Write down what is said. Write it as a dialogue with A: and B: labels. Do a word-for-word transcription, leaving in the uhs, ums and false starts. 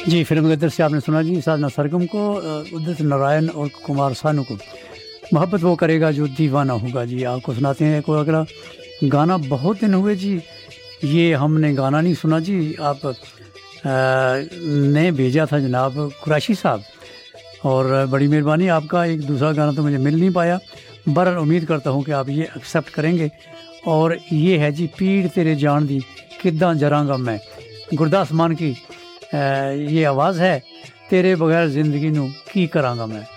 A: जी, film गदर से आपने सुना जी साधना सरगम को, अ, उदित नारायण और कुमार सानू को। मोहब्बत वो करेगा जो दीवाना होगा जी। आपको सुनाते हैं कोई अगला गाना। बहुत दिन हुए जी, ये हमने गाना नहीं सुना जी। आप अ, ने भेजा था जनाब कुरैशी साहब, और बड़ी मेहरबानी आपका। एक दूसरा गाना तो मुझे मिल नहीं पाया। बहरहाल उम्मीद करता हूँ कि आप ये एक्सेप्ट करेंगे। और ये है जी पीड़ तेरे जान दी किद्दां जरांगा मैं। गुरदास मान की अ, ये आवाज़ है। तेरे बगैर ज़िंदगी नू की करांगा मैं।